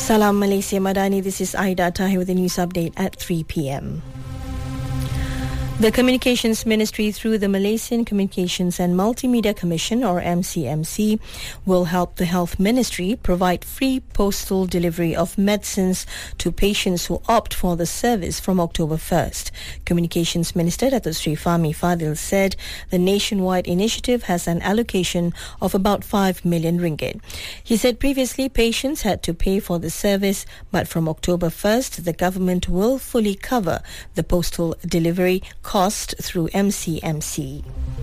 Salam Malaysia Madani, this is Aida Tahir with the news update at 3 p.m. The Communications Ministry, through the Malaysian Communications and Multimedia Commission, or MCMC, will help the Health Ministry provide free postal delivery of medicines to patients who opt for the service from October 1st. Communications Minister Datuk Sri Fahmi Fadil said the nationwide initiative has an allocation of about 5 million ringgit. He said previously patients had to pay for the service, but from October 1st, the government will fully cover the postal delivery cost through MCMC.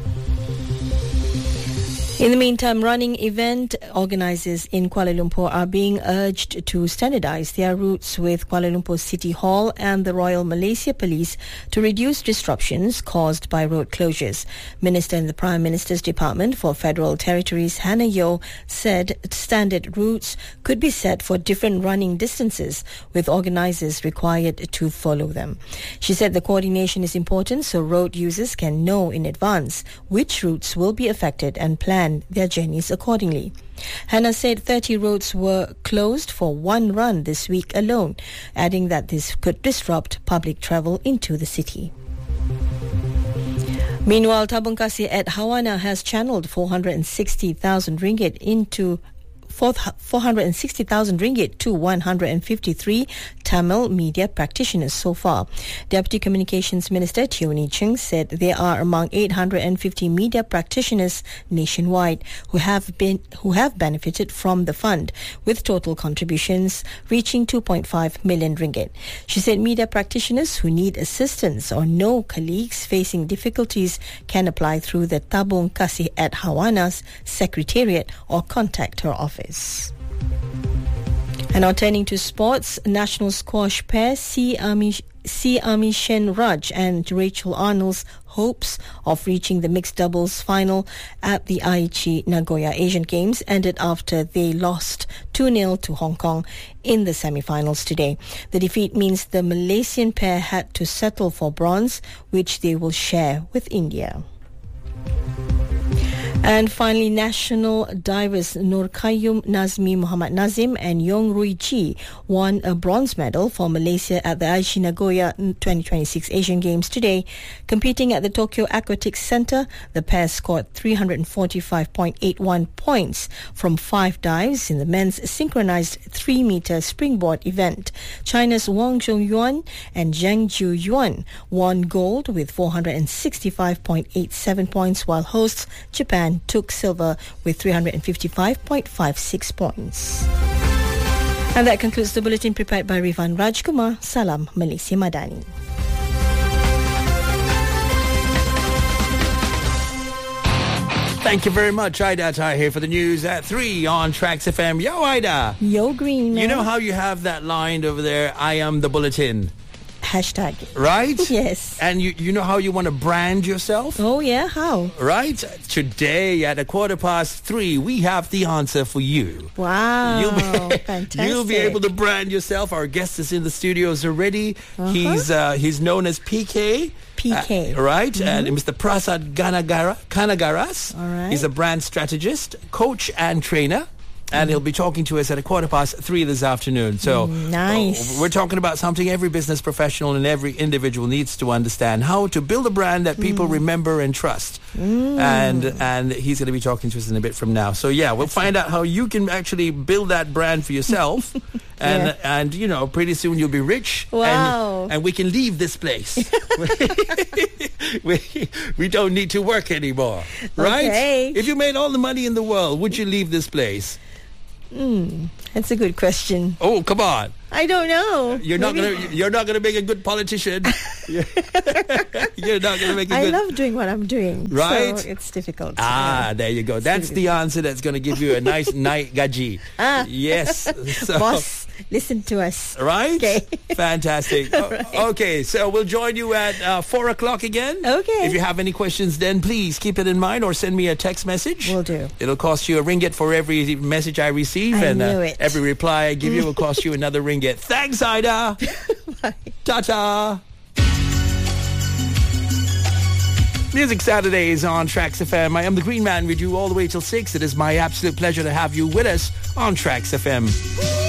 In the meantime, running event organisers in Kuala Lumpur are being urged to standardise their routes with Kuala Lumpur City Hall and the Royal Malaysia Police to reduce disruptions caused by road closures. Minister in the Prime Minister's Department for Federal Territories, Hannah Yeoh, said standard routes could be set for different running distances, with organisers required to follow them. She said the coordination is important so road users can know in advance which routes will be affected and plan their journeys accordingly. Hannah said 30 roads were closed for one run this week alone, adding that this could disrupt public travel into the city. Meanwhile, Tabung Kasih at Hawana has channeled 460,000 ringgit into 460,000 ringgit to 153 Tamil media practitioners so far. Deputy Communications Minister Tioni Cheng said they are among 850 media practitioners nationwide who have benefited from the fund, with total contributions reaching 2.5 million ringgit. She said media practitioners who need assistance or know colleagues facing difficulties can apply through the Tabung Kasih at Hawana's secretariat or contact her office. And now turning to sports, national squash pair C. Amishen Raj and Rachel Arnold's hopes of reaching the mixed doubles final at the Aichi Nagoya Asian Games ended after they lost 2-0 to Hong Kong in the semi-finals today. The defeat means the Malaysian pair had to settle for bronze, which they will share with India. And finally, national divers Nur Qayyum Nazmi Muhammad Nazim and Yong Rui Chi won a bronze medal for Malaysia at the Aichi Nagoya 2026 Asian Games today. Competing at the Tokyo Aquatics Centre, the pair scored 345.81 points from 5 dives in the men's synchronized 3-meter springboard event. China's Wang Zhongyuan and Zheng Jiuyuan won gold with 465.87 points, while hosts Japan took silver with 355.56 points. And that concludes the bulletin prepared by Rivan Rajkumar. Salam Malaysia Madani. Thank you very much, Aida Tahir, for the news at 3 on Tracks FM. Yo, Aida. Yo, Green. You know how you have that line over there, I am the bulletin? Hashtag. Right? Yes. And you know how you want to brand yourself? Oh, yeah? How? Right? Today at 3:15, we have the answer for you. Wow. Fantastic. You'll be able to brand yourself. Our guest is in the studios already. He's known as PK. Right? Mm-hmm. And Mr. Prasad Kanagaras. All right. He's a brand strategist, coach and trainer. And he'll be talking to us at 3:15 this afternoon. So nice. We're talking about something every business professional and every individual needs to understand: how to build a brand that people remember and trust. And he's going to be talking to us in a bit from now. So yeah, we'll find out how you can actually build that brand for yourself. And you know, pretty soon you'll be rich. Wow. And we can leave this place. we don't need to work anymore. Right? Okay. If you made all the money in the world, would you leave this place? That's a good question. Oh, come on. I don't know. You're not gonna make a good politician. You're not gonna make a good. I love doing what I'm doing. Right? So it's difficult. There you go. That's the answer that's gonna give you a nice night gaji. Yes. So, boss, listen to us. Right? Okay. Fantastic. Right. Okay, so we'll join you at 4:00 again. Okay. If you have any questions, then please keep it in mind or send me a text message. Will do. It'll cost you a ringgit for every message I receive. I and knew it. Every reply I give you will cost you another ringgit. Thanks, Aida. Bye. Ta-ta. Music Saturdays on Tracks FM. I am the Green Man with you all the way till 6. It is my absolute pleasure to have you with us on Tracks FM.